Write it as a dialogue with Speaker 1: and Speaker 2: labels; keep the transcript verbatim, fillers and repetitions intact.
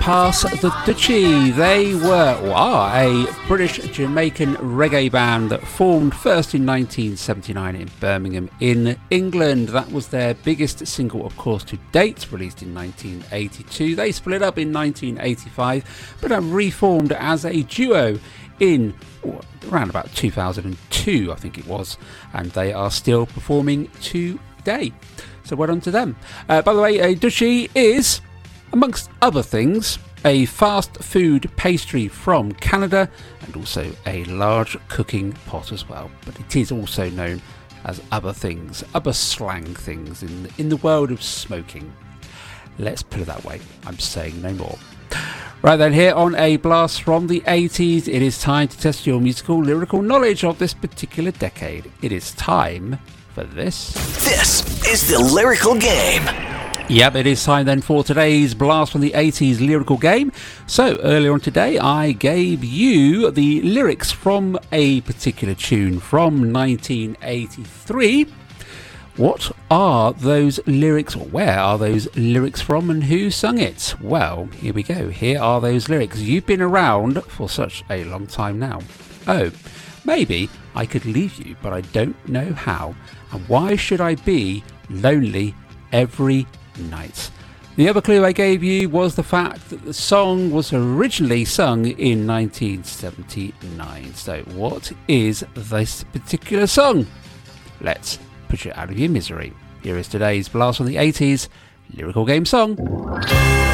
Speaker 1: Pass the Dutchie. They were, or are, a British Jamaican reggae band that formed first in nineteen seventy-nine in Birmingham in England. That was their biggest single, of course, to date, released in nineteen eighty-two. They split up in nineteen eighty-five, but have reformed as a duo in oh, around about two thousand two, I think it was, and they are still performing today. So well done to them. Uh, by the way, a Dutchie is, amongst other things, a fast food pastry from Canada and also a large cooking pot as well. But it is also known as other things, other slang things in, in the world of smoking. Let's put it that way. I'm saying no more. Right then, here on A Blast from the eighties, it is time to test your musical lyrical knowledge of this particular decade. It is time for this.
Speaker 2: This is the Lyrical Game.
Speaker 1: Yep, it is time then for today's Blast from the eighties lyrical game. So, earlier on today, I gave you the lyrics from a particular tune from nineteen eighty-three. What are those lyrics, or where are those lyrics from, and who sung it? Well, here we go. Here are those lyrics. You've been around for such a long time now. Oh, maybe I could leave you, but I don't know how. And why should I be lonely every night? The other clue I gave you was the fact that the song was originally sung in nineteen seventy-nine. So what is this particular song? Let's put you out of your misery. Here is today's Blast from the eighties lyrical game song.